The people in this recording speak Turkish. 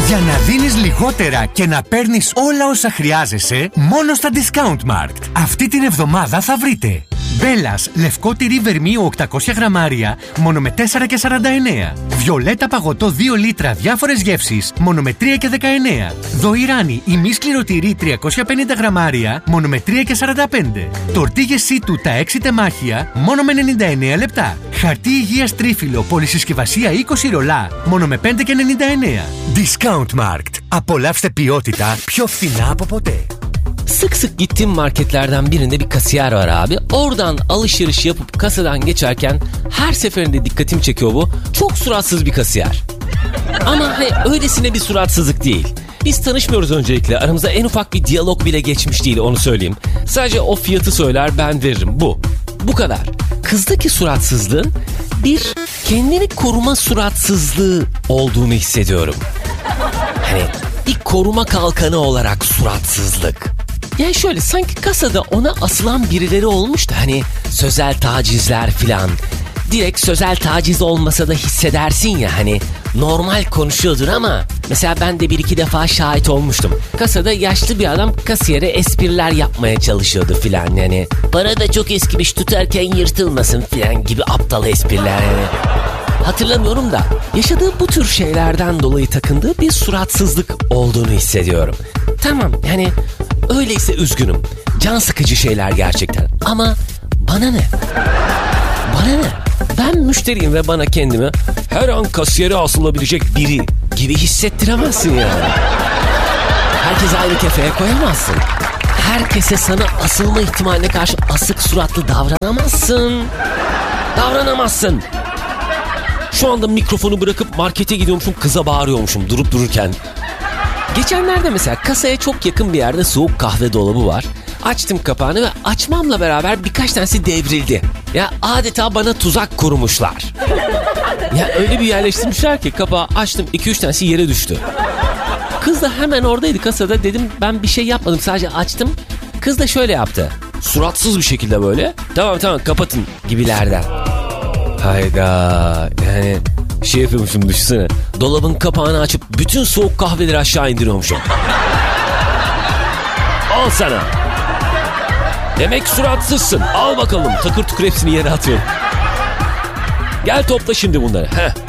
Για να δίνεις λιγότερα και να παίρνεις όλα όσα χρειάζεσαι, μόνο στα Discount Markt. Αυτή την εβδομάδα θα βρείτε Μπέλας λευκό τυρί βερμίου 800 γραμμάρια μόνο με 4,49. Βιολέτα παγωτό 2 λίτρα διάφορες γεύσεις μόνο με 3,19. Δοϊράνι ημί σκληρό τυρί 350 γραμμάρια μόνο με 3,45. Τορτίγες σίτου τα 6 τεμάχια μόνο με 99 λεπτά. Χαρτί υγείας τρίφυλλο πολυσυσκευασία 20 ρολά μόνο με 5,99. Discount Markt. Apollavste ποιότητα πιο fina από ποτέ. Sık sık gittiğim marketlerden birinde bir kasiyer var abi. Oradan alışveriş yapıp kasadan geçerken her seferinde dikkatimi çekiyor bu. Çok suratsız bir kasiyer. Ama öylesine bir suratsızlık değil. Biz tanışmıyoruz öncelikle. Aramızda en ufak bir diyalog bile geçmiş değil, onu söyleyeyim. Sadece o fiyatı söyler, ben veririm. Bu kadar. Kızdaki suratsızlığın bir kendini koruma suratsızlığı olduğunu hissediyorum. Hani bir koruma kalkanı olarak suratsızlık. Yani şöyle, sanki kasada ona asılan birileri olmuş da hani sözel tacizler filan. Direkt sözel taciz olmasa da hissedersin ya, hani normal konuşuyordur ama mesela ben de bir iki defa şahit olmuştum. Kasada yaşlı bir adam kasiyere espriler yapmaya çalışıyordu filan, yani para da çok eskimiş tutarken yırtılmasın filan gibi aptal espriler yani. Hatırlamıyorum da yaşadığı bu tür şeylerden dolayı takındığı bir suratsızlık olduğunu hissediyorum. Tamam, yani öyleyse üzgünüm. Can sıkıcı şeyler gerçekten. Ama bana ne? Bana ne? Ben müşteriyim ve bana kendimi her an kasiyere asılabilecek biri gibi hissettiremezsin yani. Herkese aynı kefeye koyamazsın. Herkese sana asılma ihtimaline karşı asık suratlı davranamazsın. Şu anda mikrofonu bırakıp markete gidiyormuşum, kıza bağırıyormuşum durup dururken. Geçenlerde mesela kasaya çok yakın bir yerde soğuk kahve dolabı var. Açtım kapağını ve açmamla beraber birkaç tanesi devrildi. Ya adeta bana tuzak kurmuşlar. Ya öyle bir yerleştirmişler ki kapağı açtım, 2-3 tanesi yere düştü. Kız da hemen oradaydı kasada, dedim ben bir şey yapmadım, sadece açtım. Kız da şöyle yaptı. Suratsız bir şekilde böyle. Tamam kapatın gibilerden. Hayda, yani şey yapıyormuşum, düşünsene. Dolabın kapağını açıp bütün soğuk kahveleri aşağı indiriyormuşum. Al sana. Demek suratsızsın. Al bakalım. Takır tukur hepsini yere atıyorum. Gel topla şimdi bunları.